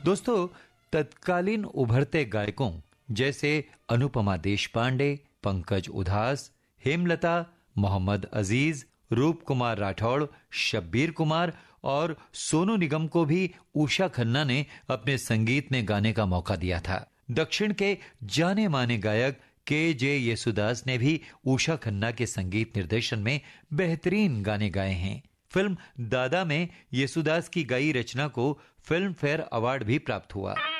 दोस्तों, तत्कालीन उभरते गायकों जैसे अनुपमा देशपांडे, पंकज उधास, हेमलता, मोहम्मद अजीज, रूप कुमार राठौड़, शब्बीर कुमार और सोनू निगम को भी उषा खन्ना ने अपने संगीत में गाने का मौका दिया था। दक्षिण के जाने माने गायक के.जे. येसुदास ने भी उषा खन्ना के संगीत निर्देशन में बेहतरीन गाने गाए हैं। फिल्म दादा में येसुदास की गाई रचना को फिल्म फेयर अवार्ड भी प्राप्त हुआ।